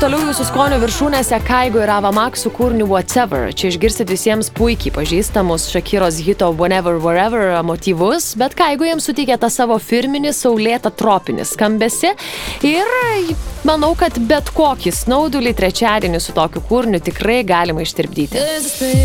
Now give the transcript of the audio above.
toliau jūsų skonio viršūnėse Kaigo ir Ava Max su kūriniu Whatever. Čia išgirsit visiems puikiai pažįstamus Shakiros hito Whenever, Wherever motyvus, bet Kaigo jiems suteikė tą savo firminį, saulėtą tropinį skambesį. Ir manau, kad bet kokį snaudulį trečiadienį su tokiu kūriniu tikrai galima ištirpdyti.